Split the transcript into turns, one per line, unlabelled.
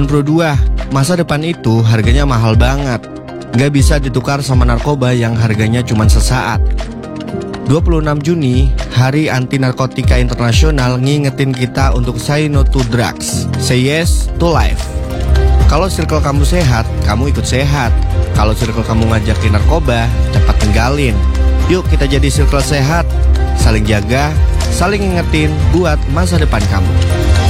82. Masa depan itu harganya mahal banget. Gak bisa ditukar sama narkoba yang harganya cuma sesaat. 26 Juni, Hari Anti Narkotika Internasional, ngingetin kita untuk say no to drugs, say yes to life. Kalau circle kamu sehat, kamu ikut sehat. Kalau circle kamu ngajakin narkoba, cepat tinggalin. Yuk kita jadi circle sehat, saling jaga, saling ngingetin buat masa depan kamu.